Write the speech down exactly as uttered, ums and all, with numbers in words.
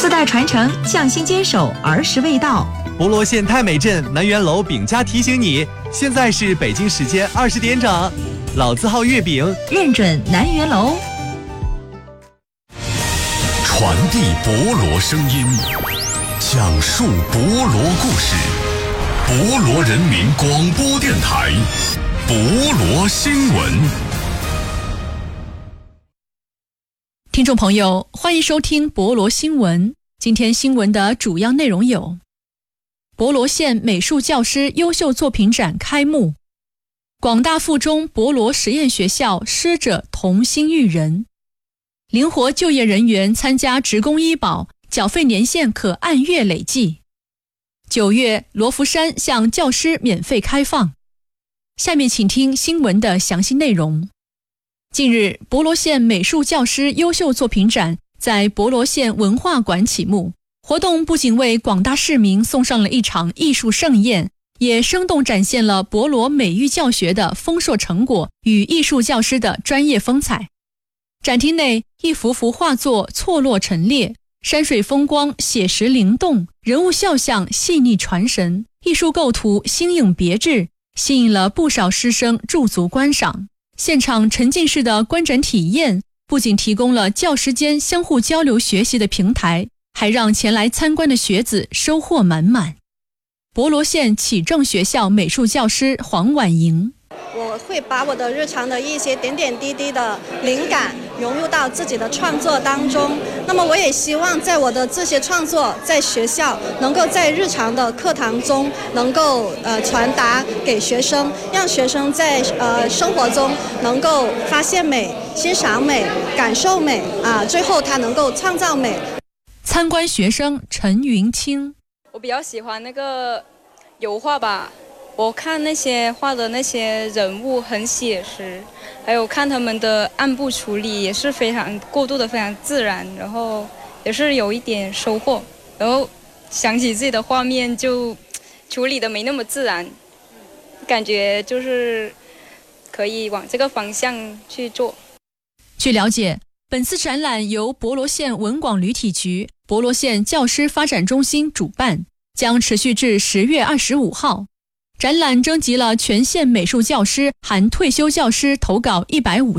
代传承，匠心坚守，儿时味道。 博罗县太美镇南园楼饼家提醒你，现在是北京时间二十点整，老字号月饼认准南园楼。 传递博罗声音，讲述博罗故事，博罗人民广播电台，博罗新闻。 听众朋友，欢迎收听博罗新闻。今天新闻的主要内容有：博罗县美术教师优秀作品展开幕，广大附中博罗实验学校师者同心育人，灵活就业人员参加职工医保，缴费年限可按月累计。九月，罗浮山向教师免费开放。下面请听新闻的详细内容。近日，博罗县美术教师优秀作品展在博罗县文化馆启幕。活动不仅为广大市民送上了一场艺术盛宴，也生动展现了博罗美育教学的丰硕成果与艺术教师的专业风采。展厅内，一幅幅画作错落陈列，山水风光写实灵动，人物肖像细腻传神，艺术构图新颖别致，吸引了不少师生驻足观赏。现场沉浸式的观展体验不仅提供了教师间相互交流学习的平台，还让前来参观的学子收获满满。博罗县启正学校美术教师黄婉莹， 我会把我的日常的一些点点滴滴的灵感融入到自己的创作当中。那么我也希望在我的这些创作在学校能够在日常的课堂中能够呃传达给学生，让学生在呃生活中能够发现美、欣赏美、感受美啊，最后他能够创造美。 参观学生陈云清， 我比较喜欢那个油画吧，我看那些画的那些人物很写实，还有看他们的暗部处理也是非常过渡的非常自然，然后也是有一点收获，然后想起自己的画面就处理的没那么自然，感觉就是可以往这个方向去做。 据了解，本次展览由博罗县文广旅体局、博罗县教师发展中心主办，将持续至十月二十五号。展览征集了全县美术教师含退休教师投稿一百五十